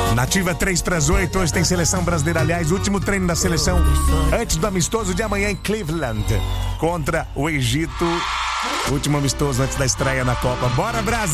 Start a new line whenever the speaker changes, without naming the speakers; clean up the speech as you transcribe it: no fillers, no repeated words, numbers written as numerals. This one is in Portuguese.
Nativa 3-8, hoje tem seleção brasileira, aliás, último treino da seleção antes do amistoso de amanhã em Cleveland contra o Egito. Último amistoso antes da estreia na Copa. Bora, Brasil!